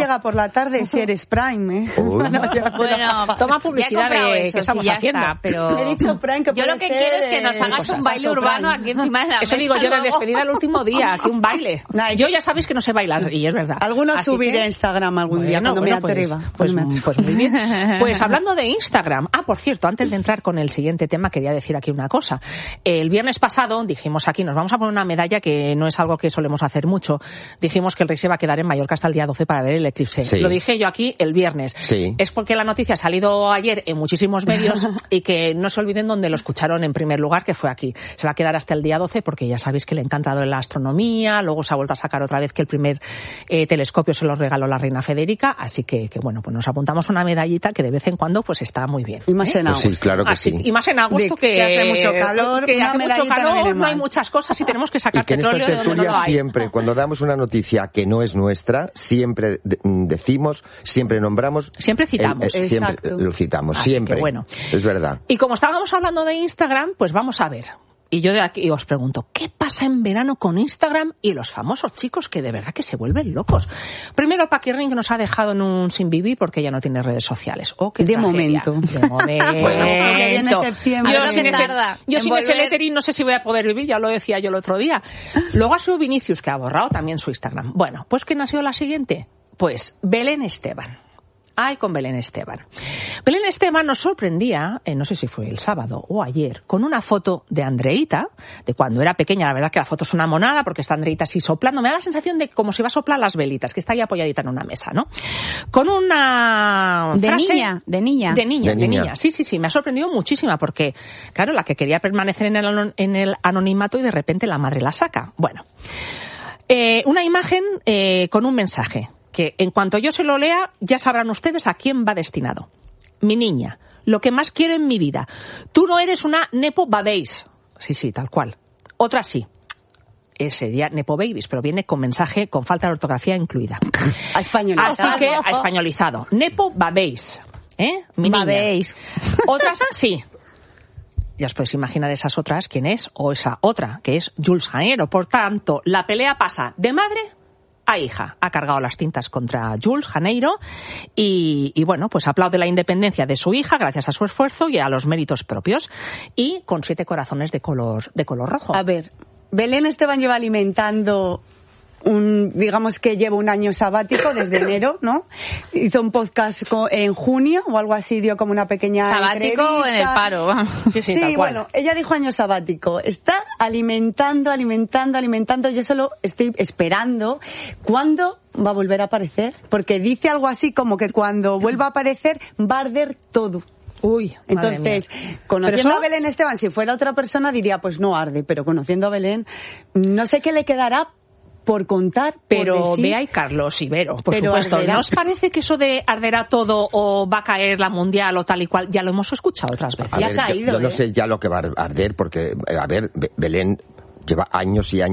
llega por la tarde si eres Prime, ¿eh? Bueno, toma publicidad de eso, que estamos ya haciendo. Está, pero... He dicho Prime, que yo lo que quiero es que nos hagas un baile urbano aquí encima de la mesa. Eso digo yo de despedida el último día, aquí un baile. Nah, yo ya sabéis que no sé bailar, y es verdad. Algunos subiré a Instagram algún día cuando me atreva. Pues muy bien. Pues hablando de Instagram, por cierto, antes de entrar con el siguiente tema, quería decir aquí una cosa. El viernes pasado dijimos aquí, nos vamos a poner una medalla que no es algo que solemos hacer mucho. Dijimos que el rey se va a quedar en Mallorca hasta el día 12 para ver el eclipse. Sí. Lo dije yo aquí el viernes. Sí. Es porque la noticia ha salido ayer en muchísimos medios y que no se olviden donde lo escucharon en primer lugar, que fue aquí. Se va a quedar hasta el día 12 porque ya sabéis que le ha encantado la astronomía, luego se ha vuelto a sacar otra vez que el primer telescopio se lo regaló la reina Federica, así que bueno, pues nos apuntamos una medallita que de vez en cuando pues está muy bien. Y más en agosto. Sí, claro que sí. Y más en agosto que hace mucho calor, que hace mucho calor, no hay muchas cosas y tenemos que sacar y que en petróleo esta de donde no tertulia lo hay. siempre, cuando damos una noticia que no es nuestra, siempre decimos, siempre nombramos, siempre citamos. Siempre lo citamos, así siempre. Que bueno. Es verdad. Y como estábamos hablando de Instagram, pues vamos a ver. Y yo de aquí os pregunto, ¿qué pasa en verano con Instagram y los famosos chicos que de verdad que se vuelven locos? Primero, Paquirrín, que nos ha dejado en un sin vivir porque ya no tiene redes sociales. ¡Qué de tragedia! momento. De momento. Bueno, porque viene septiembre. Yo sin ese lettering no sé si voy a poder vivir, ya lo decía yo el otro día. Luego ha sido Vinicius, que ha borrado también su Instagram. Bueno, pues ¿quién ha sido la siguiente? Pues Belén Esteban. Ay, con Belén Esteban. Belén Esteban nos sorprendía, no sé si fue el sábado o ayer, con una foto de Andreita, de cuando era pequeña. La verdad que la foto es una monada porque está Andreita así soplando. Me da la sensación de como si va a soplar las velitas, que está ahí apoyadita en una mesa, ¿no? Con una frase... De niña. Sí. Me ha sorprendido muchísimo porque, claro, la que quería permanecer en el anonimato y de repente la madre la saca. Bueno, una imagen con un mensaje que en cuanto yo se lo lea, ya sabrán ustedes a quién va destinado. Mi niña, lo que más quiero en mi vida. Tú no eres una Nepo Babies. Sí, tal cual. Otra sí. Sería Nepo Babies, pero viene con mensaje con falta de ortografía incluida. A españolizado. Así que a españolizado. Nepo Babies. Mi niña. Babies. Otras sí. Ya os podéis imaginar esas otras quién es, o esa otra, que es Jules Janeiro. Por tanto, la pelea pasa de madre a hija. Ha cargado las tintas contra Jules Janeiro y bueno, pues aplaude la independencia de su hija gracias a su esfuerzo y a los méritos propios, y con 7 corazones de color rojo. A ver, Belén Esteban lleva alimentando digamos que lleva un año sabático desde enero, ¿no? Hizo un podcast en junio o algo así, dio como una pequeña sabático entrevista. En el paro. Sí, tal cual. Bueno, ella dijo año sabático. Está alimentando. Yo solo estoy esperando cuándo va a volver a aparecer, porque dice algo así como que cuando vuelva a aparecer va a arder todo. Uy, entonces, conociendo a Belén Esteban, si fuera otra persona diría pues no arde, pero conociendo a Belén, no sé qué le quedará por contar, pero decir, Bea y Carlos Ibero, por supuesto. Arderá. ¿No os parece que eso de arderá todo o va a caer la mundial o tal y cual, ya lo hemos escuchado otras veces? Ya se ha ido, yo no sé ya lo que va a arder, porque, a ver, Belén lleva años y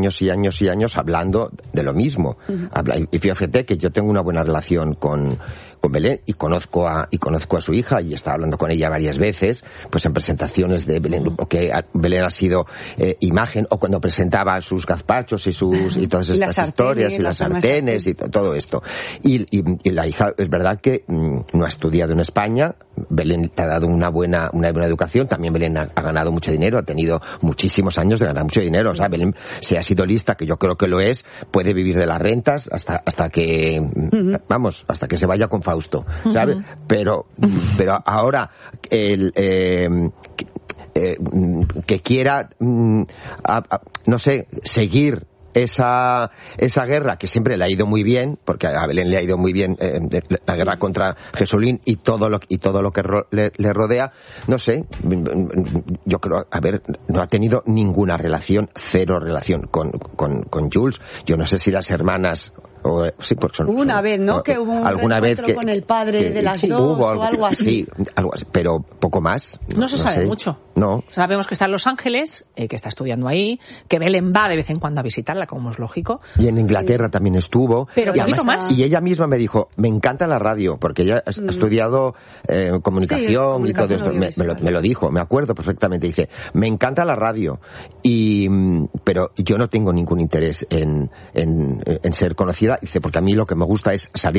años hablando de lo mismo. Y fíjate que yo tengo una buena relación con Belén y conozco a su hija y he estado hablando con ella varias veces, pues en presentaciones de Belén, que Belén ha sido imagen, o cuando presentaba sus gazpachos y todas estas historias y las sartenes y todo esto. Y la hija, es verdad que no ha estudiado en España. Belén le ha dado una buena educación. También Belén ha ganado mucho dinero, ha tenido muchísimos años de ganar mucho dinero. O sea, Belén, si ha sido lista, que yo creo que lo es, puede vivir de las rentas hasta que hasta que se vaya con Fausto, ¿sabes? Pero ahora que quiera no sé, seguir esa guerra que siempre le ha ido muy bien, porque a Belén le ha ido muy bien la guerra contra Jesulín y todo lo que le rodea, no sé, yo creo, a ver, no ha tenido ninguna relación, cero relación con Jules. Yo no sé si las hermanas sí, porque una vez, ¿no? Que hubo un alguna vez que con el padre de las dos o algo así. Sí, algo así, pero poco más. No se sabe mucho. No. Sabemos que está en Los Ángeles, que está estudiando ahí, que Belén va de vez en cuando a visitarla, como es lógico. Y en Inglaterra también estuvo. Pero y además, más. Y ella misma me dijo, me encanta la radio, porque ella ha estudiado comunicación y todo esto. Me lo dijo, me acuerdo perfectamente. Dice, me encanta la radio, pero yo no tengo ningún interés en ser conocida. Dice, porque a mí lo que me gusta es salir